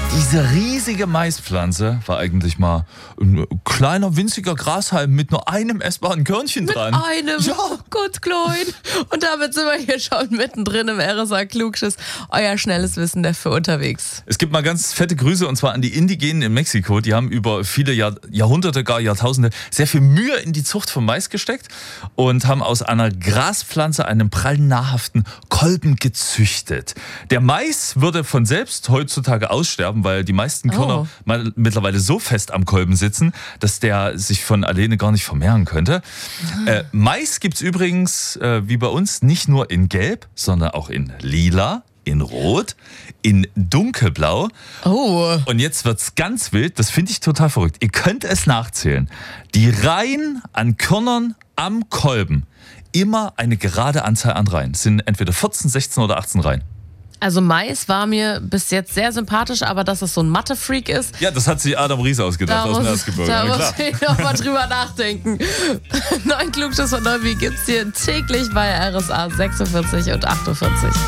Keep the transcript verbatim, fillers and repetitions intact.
Diese riesige Maispflanze war eigentlich mal ein kleiner, winziger Grashalm mit nur einem essbaren Körnchen Mit dran. einem? Ja. Gut, Klein. Und damit sind wir hier schon mittendrin im R S A Klugschiss. Euer schnelles Wissen für unterwegs. Es gibt mal ganz fette Grüße und zwar an die Indigenen in Mexiko. Die haben über viele Jahr, Jahrhunderte, gar Jahrtausende sehr viel Mühe in die Zucht von Mais gesteckt und haben aus einer Graspflanze einen prall nahrhaften Kolben gezüchtet. Der Mais würde von selbst heutzutage aussterben, weil die meisten Körner Oh. mal mittlerweile so fest am Kolben sitzen, dass der sich von alleine gar nicht vermehren könnte. Äh, Mais gibt's übrigens, äh, wie bei uns, nicht nur in Gelb, sondern auch in Lila, in Rot, in Dunkelblau. Oh. Und jetzt wird's ganz wild, das finde ich total verrückt. Ihr könnt es nachzählen. Die Reihen an Körnern am Kolben, immer eine gerade Anzahl an Reihen. Es sind entweder vierzehn, sechzehn oder achtzehn Reihen. Also Mais war mir bis jetzt sehr sympathisch, aber dass es so ein Mathe-Freak ist, Ja, das hat sich Adam Ries ausgedacht da aus dem muss, Erzgebirge. da Na muss klar. ich noch mal drüber nachdenken. Neuen Klugschiss von Neuby gibt's hier täglich bei R S A sechsundvierzig und achtundvierzig.